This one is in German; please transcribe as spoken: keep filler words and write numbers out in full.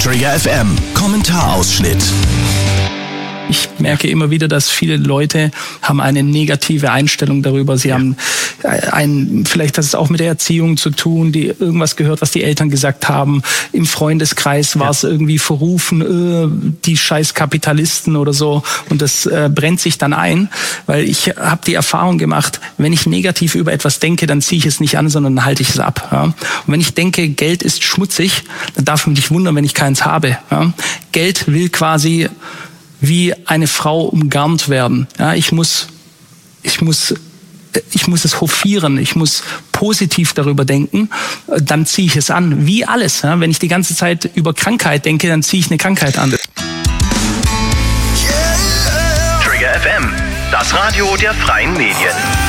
Trigger F M Kommentarausschnitt. Ich merke immer wieder, dass viele Leute haben eine negative Einstellung darüber. Sie ja. haben ein, vielleicht hat es auch mit der Erziehung zu tun, die irgendwas gehört, was die Eltern gesagt haben. Im Freundeskreis ja. war es irgendwie verrufen, äh, die scheiß Kapitalisten oder so. Und das äh, brennt sich dann ein, weil ich habe die Erfahrung gemacht, wenn ich negativ über etwas denke, dann ziehe ich es nicht an, sondern dann halte ich es ab. Ja? Und wenn ich denke, Geld ist schmutzig, dann darf mich nicht wundern, wenn ich keins habe. Ja? Geld will quasi wie eine Frau umgarnt werden. Ja, ich muss, ich muss, ich muss es hofieren. Ich muss positiv darüber denken. Dann ziehe ich es an. Wie alles. Ja, wenn ich die ganze Zeit über Krankheit denke, dann ziehe ich eine Krankheit an. Trigger F M, das Radio der freien Medien.